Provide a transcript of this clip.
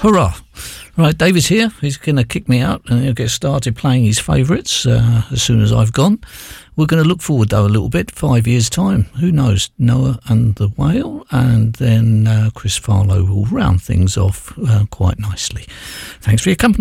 Hurrah. Right, David's here. He's going to kick me out and he'll get started playing his favourites as soon as I've gone. We're going to look forward, though, a little bit. 5 years' time. Who knows? Noah and the Whale. And then Chris Farlow will round things off quite nicely. Thanks for your company.